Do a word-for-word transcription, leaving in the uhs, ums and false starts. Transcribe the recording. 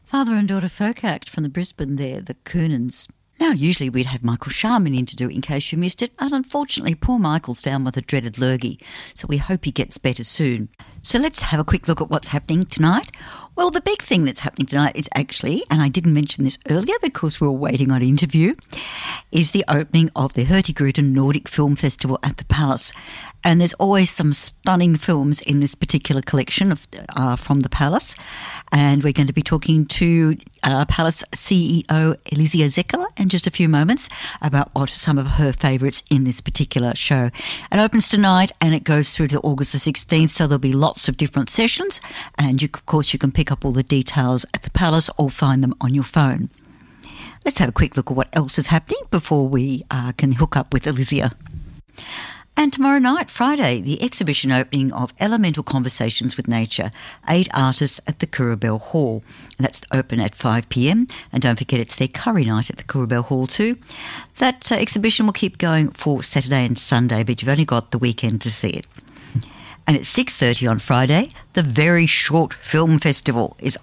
Father and daughter folk act from the Brisbane there, the Coonans. Now, usually we'd have Michael Sharman in to do it in case you missed it, but unfortunately poor Michael's down with a dreaded lurgy, so we hope he gets better soon. So let's have a quick look at what's happening tonight. Well, the big thing that's happening tonight is actually, and I didn't mention this earlier because we were waiting on an interview, is the opening of the Hurtigruten Nordic Film Festival at the Palace. And there's always some stunning films in this particular collection of uh, from the Palace. And we're going to be talking to uh, Palace C E O Elizia Zeckler in just a few moments about what are some of her favourites in this particular show. It opens tonight and it goes through to August the sixteenth, so there'll be lots of different sessions. And you, of course, you can pick up all the details at the Palace or find them on your phone. Let's have a quick look at what else is happening before we uh, can hook up with Elizia. And tomorrow night, Friday, the exhibition opening of Elemental Conversations with Nature, eight artists at the Currabell Hall. And that's open at five p.m. And don't forget, it's their curry night at the Currabell Hall too. That uh, exhibition will keep going for Saturday and Sunday, but you've only got the weekend to see it. And at six thirty on Friday, the Very Short Film Festival is